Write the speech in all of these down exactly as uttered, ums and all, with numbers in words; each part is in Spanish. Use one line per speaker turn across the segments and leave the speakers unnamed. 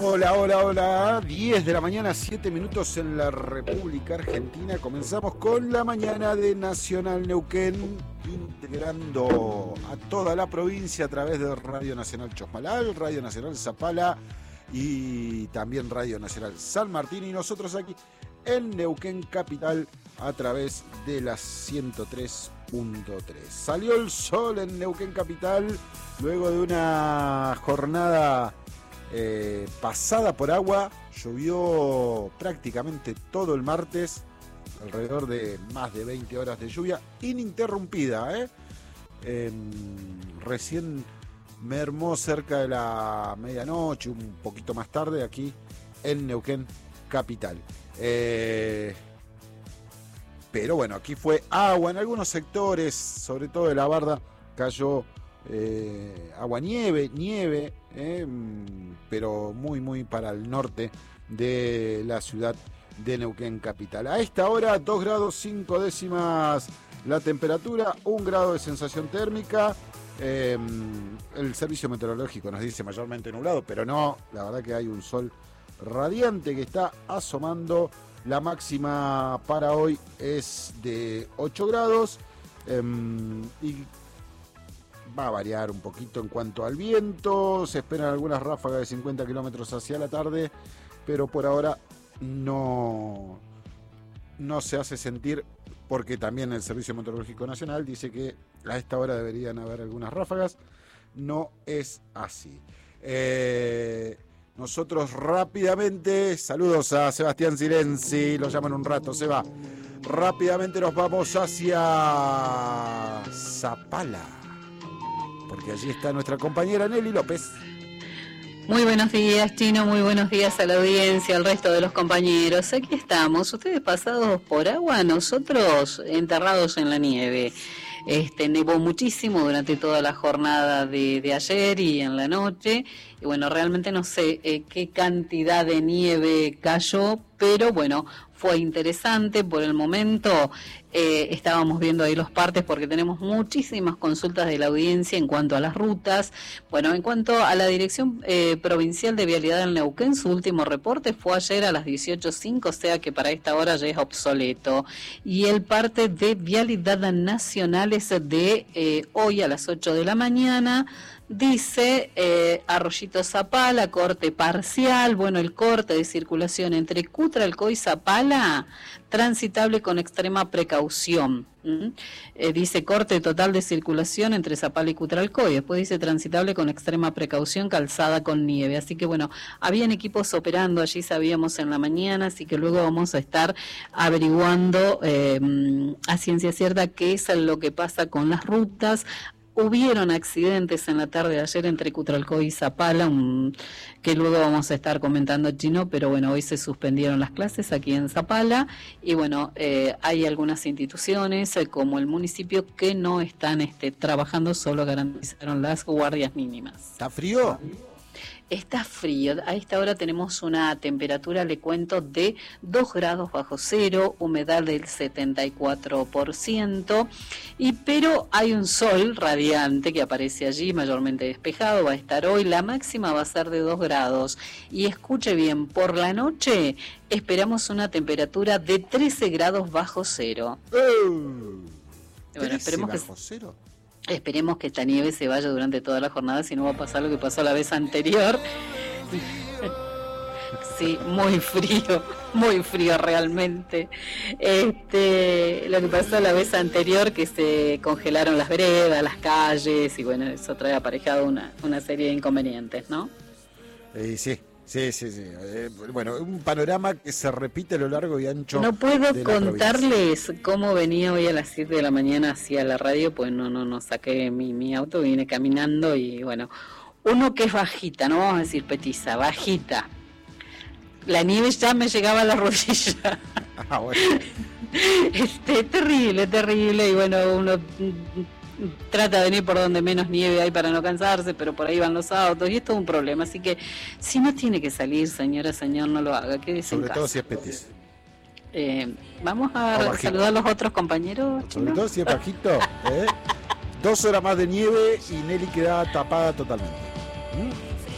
Hola, hola, hola. diez de la mañana, siete minutos en la República Argentina. Comenzamos con la mañana de Nacional Neuquén, integrando a toda la provincia a través de Radio Nacional Chosmalal, Radio Nacional Zapala y también Radio Nacional San Martín. Y nosotros aquí en Neuquén Capital a través de las ciento tres punto tres. Salió el sol en Neuquén Capital luego de una jornada Eh, pasada por agua. Llovió prácticamente todo el martes, alrededor de más de veinte horas de lluvia ininterrumpida, ¿eh? Eh, recién mermó cerca de la medianoche, un poquito más tarde, aquí en Neuquén Capital. Eh, pero bueno, aquí fue agua en algunos sectores, sobre todo de la Barda, cayó Eh, agua nieve, nieve, eh, pero muy muy para el norte de la ciudad de Neuquén Capital. A esta hora dos grados cinco décimas la temperatura, un grado de sensación térmica. Eh, el servicio meteorológico nos dice mayormente nublado, pero no, la verdad que hay un sol radiante que está asomando. La máxima para hoy es de ocho grados eh, y va a variar un poquito en cuanto al viento. Se esperan algunas ráfagas de cincuenta kilómetros hacia la tarde, pero por ahora no, no se hace sentir, porque también el Servicio Meteorológico Nacional dice que a esta hora deberían haber algunas ráfagas. No es así. Eh, nosotros rápidamente, saludos a Sebastián Silenzi, lo llaman un rato, se va. Rápidamente nos vamos hacia Zapala, porque allí está nuestra compañera Nelly López.
Muy buenos días, Chino, muy buenos días a la audiencia, al resto de los compañeros. Aquí estamos, ustedes pasados por agua, nosotros enterrados en la nieve. Este, nevó muchísimo durante toda la jornada de, de ayer y en la noche. Y bueno, realmente no sé eh, qué cantidad de nieve cayó, pero bueno, fue interesante. Por el momento eh, estábamos viendo ahí los partes porque tenemos muchísimas consultas de la audiencia en cuanto a las rutas. Bueno, en cuanto a la Dirección eh, Provincial de Vialidad del Neuquén, su último reporte fue ayer a las dieciocho cero cinco, o sea que para esta hora ya es obsoleto. Y el parte de Vialidad Nacional es de eh, hoy a las ocho de la mañana. Dice eh, Arroyito Zapala, corte parcial. Bueno, el corte de circulación entre Cutralcó y Zapala, transitable con extrema precaución. ¿Mm? Eh, dice corte total de circulación entre Zapala y Cutralcó, y después dice transitable con extrema precaución, calzada con nieve. Así que bueno, habían equipos operando allí, sabíamos en la mañana, así que luego vamos a estar averiguando eh, a ciencia cierta qué es lo que pasa con las rutas. Hubieron accidentes en la tarde de ayer entre Cutralcó y Zapala, un, que luego vamos a estar comentando, Chino, pero bueno, hoy se suspendieron las clases aquí en Zapala y bueno, eh, hay algunas instituciones eh, como el municipio que no están este, trabajando, solo garantizaron las guardias mínimas.
¿Está frío?
Está frío, a esta hora tenemos una temperatura, le cuento, de dos grados bajo cero, humedad del setenta y cuatro por ciento, y, pero hay un sol radiante que aparece allí, mayormente despejado, va a estar hoy, la máxima va a ser de dos grados, y escuche bien, por la noche esperamos una temperatura de trece grados bajo cero.
Uh,
bueno, esperemos que...
bajo cero.
Esperemos que esta nieve se vaya durante toda la jornada, si no va a pasar lo que pasó la vez anterior. Sí, muy frío, muy frío realmente. Este, lo que pasó la vez anterior, que se congelaron las veredas, las calles, y bueno, eso trae aparejado una, una serie de inconvenientes, ¿no?
Eh, sí. Sí, sí, sí. Eh, bueno, un panorama que se repite a lo largo y ancho.
No puedo
de
contarles cómo venía hoy a las siete de la mañana hacia la radio, pues no, no, no saqué mi, mi auto, vine caminando y bueno, uno que es bajita, no vamos a decir petiza, bajita. La nieve ya me llegaba a la rodilla.
Ah, bueno.
Este, terrible, terrible, y bueno, uno trata de venir por donde menos nieve hay para no cansarse, pero por ahí van los autos y es todo un problema. Así que si no tiene que salir, señora, señor, no lo haga, quédese en casa.
Sobre todo si es petiza.
Eh, vamos a saludar a los otros compañeros.
Sobre ¿no? todo si es bajito. ¿eh? Dos horas más de nieve y Nelly queda tapada totalmente. ¿Mm?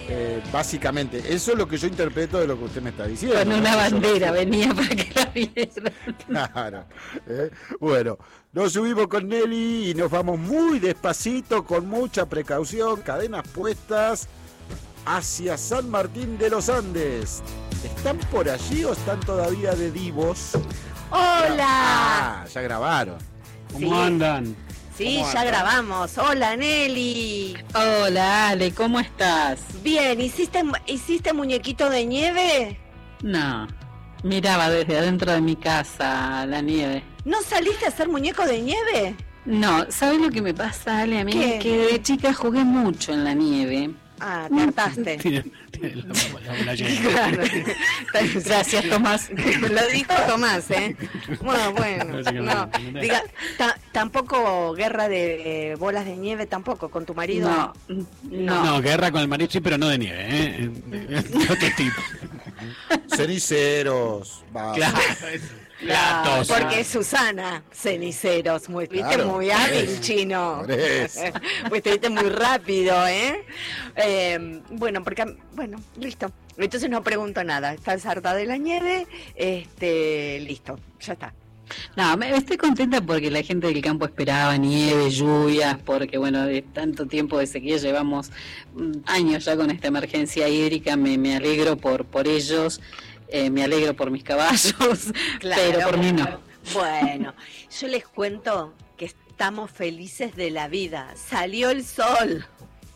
Eh, básicamente, eso es lo que yo interpreto de lo que usted me está diciendo.
Con
¿no?
una
Eso
bandera
lo...
venía para que la vieran.
Claro. ¿eh? Bueno, nos subimos con Nelly y nos vamos muy despacito, con mucha precaución, cadenas puestas, hacia San Martín de los Andes. ¿Están por allí o están todavía de divos?
¡Hola!
Ah, ya grabaron.
¿Cómo
Sí.
andan?
Sí,
¿Cómo
ya
andan?
grabamos. Hola, Nelly.
Hola, Ale, ¿cómo estás?
Bien, ¿hiciste, ¿hiciste muñequito de nieve?
No, miraba desde adentro de mi casa la nieve.
¿No saliste a hacer muñeco de nieve?
No, ¿sabes lo que me pasa, Ale? A mí
¿Qué?
que de chica jugué mucho en la nieve.
Ah, te hartaste.
Tiene, tiene la, la bola llena.
Claro.
Gracias, Tomás.
Lo dijo Tomás, ¿eh? Bueno, bueno. No,
Básicamente.
diga, ta- tampoco guerra de eh, bolas de nieve, tampoco, con tu marido.
No, no.
No, guerra con el marido, sí, pero no de nieve, ¿eh? De otro tipo.
Ceniceros. Va.
Claro.
Claro,
Platos.
porque es Susana, ceniceros, muy, viste,
Claro.
muy hábil, chino.
Por eso.
Pues te viste muy rápido, ¿eh? Eh, Bueno, porque, bueno, listo. Entonces no pregunto nada. Estás harta de la nieve, este, listo, ya está.
No, me, estoy contenta porque la gente del campo esperaba nieve, lluvias, porque bueno, de tanto tiempo de sequía llevamos mm, años ya con esta emergencia hídrica, me, me alegro por, por ellos, eh, me alegro por mis caballos, pero por mí no.
Bueno, yo les cuento que estamos felices de la vida. Salió el sol.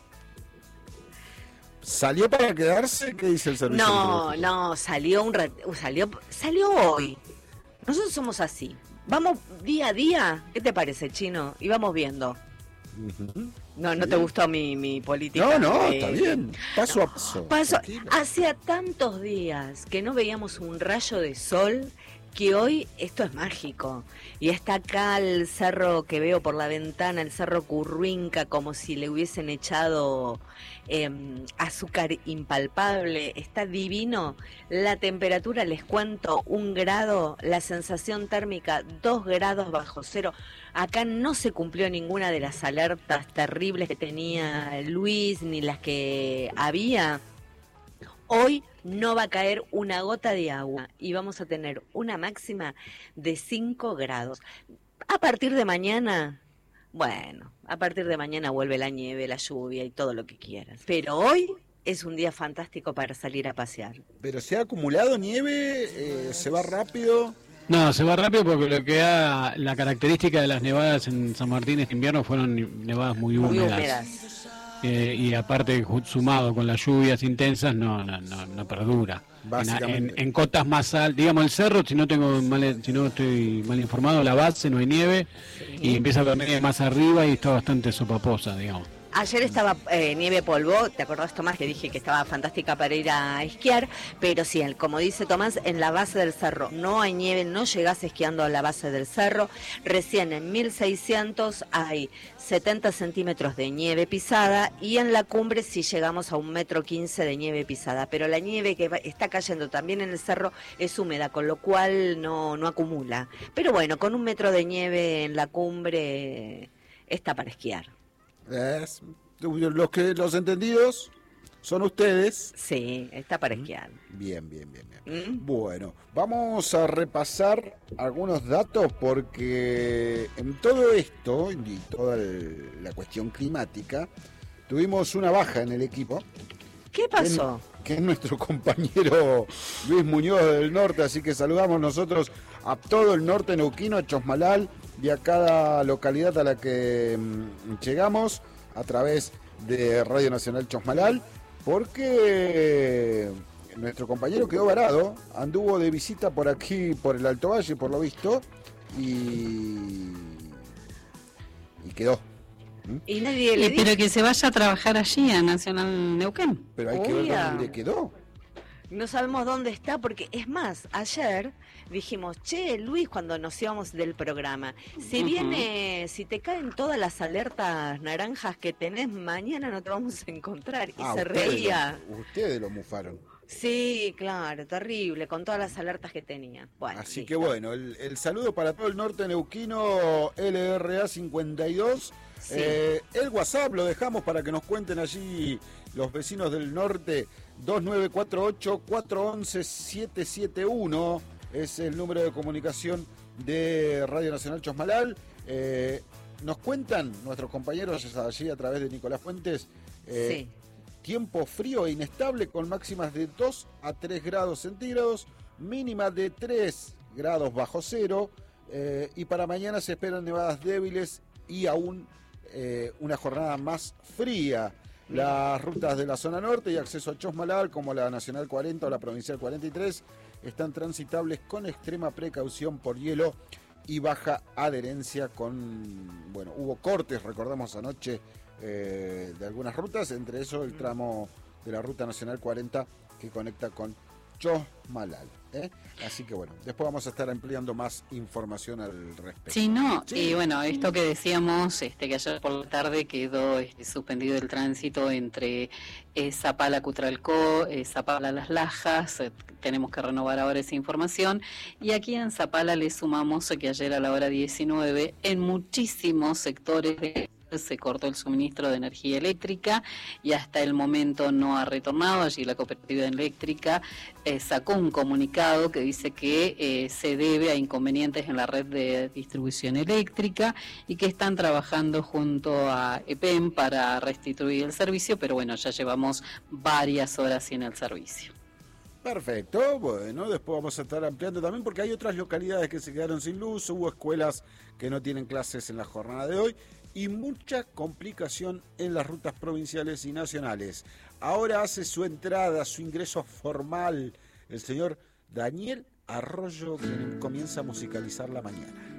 ¿Salió para quedarse? ¿Qué dice el servicio?
No,
meteorológico?
no, salió un rat- uh, salió, salió hoy. Nosotros somos así. Vamos día a día. ¿Qué te parece, Chino? Y vamos viendo.
Ujú.
No, no te
Bien.
gustó mi, mi política.
No, no,
Eh,
está bien. Paso a paso.
Paso,
Tranquilo.
hacía tantos días que no veíamos un rayo de sol que hoy esto es mágico. Y está acá el cerro que veo por la ventana, el cerro Curruinca, como si le hubiesen echado eh, azúcar impalpable. Está divino. La temperatura, les cuento, un grado, la sensación térmica, dos grados bajo cero. Acá no se cumplió ninguna de las alertas terribles que tenía Luis, ni las que había. Hoy no va a caer una gota de agua y vamos a tener una máxima de cinco grados. A partir de mañana, bueno, a partir de mañana vuelve la nieve, la lluvia y todo lo que quieras. Pero hoy es un día fantástico para salir a pasear.
Pero se ha acumulado nieve, eh, se va rápido.
No, se va rápido porque lo que da la característica de las nevadas en San Martín este invierno fueron nevadas muy
Muy
húmedas.
húmedas.
Eh, y aparte, ju- sumado con las lluvias intensas, no, no, no, no perdura. En,
Básicamente.
en- en cotas más altas, digamos el cerro, si no tengo mal, si no estoy mal informado, la base no hay nieve y empieza a haber nieve más arriba y está bastante sopaposa, digamos.
Ayer estaba eh, nieve polvo, ¿te acordás, Tomás, que dije que estaba fantástica para ir a esquiar? Pero sí, el- como dice Tomás, en la base del cerro no hay nieve, no llegás esquiando a la base del cerro. Recién en mil seiscientos hay setenta centímetros de nieve pisada y en la cumbre sí llegamos a un metro quince de nieve pisada. Pero la nieve que va- está cayendo también en el cerro es húmeda, con lo cual no, no acumula. Pero bueno, con un metro de nieve en la cumbre está para esquiar.
Es- los que los entendidos son ustedes.
Sí, está para esquiar.
Bien, bien, bien, bien.
¿Mm?
Bueno, vamos a repasar algunos datos porque en todo esto y toda el- la cuestión climática tuvimos una baja en el equipo.
¿Qué pasó?
Que es nuestro compañero Luis Muñoz del norte, así que saludamos nosotros a todo el norte neuquino, a Chosmalal y a cada localidad a la que mm, llegamos a través de Radio Nacional Chosmalal, porque nuestro compañero quedó varado, anduvo de visita por aquí, por el Alto Valle, por lo visto, y, y quedó.
Y nadie le
Y,
dijo.
pero que se vaya a trabajar allí a Nacional Neuquén.
Pero hay que ver
Uy,
dónde quedó.
No sabemos dónde está, porque es más, ayer dijimos, che, Luis, cuando nos íbamos del programa, si
Ujú.
viene, si te caen todas las alertas naranjas que tenés, mañana no te vamos a encontrar. Y
Ah,
se
ustedes
reía.
lo- ustedes lo mufaron.
Sí, claro, terrible, con todas las alertas que tenía. Bueno,
Así
listo.
que bueno, el, el saludo para todo el norte neuquino, L R A cincuenta y dos.
Sí.
Eh, el WhatsApp lo dejamos para que nos cuenten allí los vecinos del norte, dos nueve cuatro ocho, cuatro once, siete siete uno es el número de comunicación de Radio Nacional Chosmalal. Eh, nos cuentan nuestros compañeros allí a través de Nicolás Fuentes, eh, sí. Tiempo frío e inestable con máximas de dos a tres grados centígrados, mínima de tres grados bajo cero, eh, y para mañana se esperan nevadas débiles y aún eh, una jornada más fría. Las rutas de la zona norte y acceso a Chosmalal, como la Nacional cuarenta o la Provincial cuarenta y tres, están transitables con extrema precaución por hielo y baja adherencia con, bueno, hubo cortes, recordamos anoche, eh, de algunas rutas, entre eso el tramo de la Ruta Nacional cuarenta que conecta con Chosmalal, ¿eh? Así que bueno, después vamos a estar ampliando más información al respecto.
Sí, no, sí. Y bueno, esto que decíamos, este que ayer por la tarde quedó este, suspendido el tránsito entre eh, Zapala, Cutralcó, eh, Zapala, Las Lajas, eh, tenemos que renovar ahora esa información, y aquí en Zapala le sumamos que ayer a la hora diecinueve, en muchísimos sectores de se cortó el suministro de energía eléctrica y hasta el momento no ha retornado. Allí la cooperativa eléctrica eh, sacó un comunicado que dice que eh, se debe a inconvenientes en la red de distribución eléctrica y que están trabajando junto a E P E M para restituir el servicio, pero bueno, ya llevamos varias horas sin el servicio.
Perfecto, bueno, después vamos a estar ampliando también porque hay otras localidades que se quedaron sin luz, hubo escuelas que no tienen clases en la jornada de hoy y mucha complicación en las rutas provinciales y nacionales. Ahora hace su entrada, su ingreso formal, el señor Daniel Arroyo, quien comienza a musicalizar la mañana.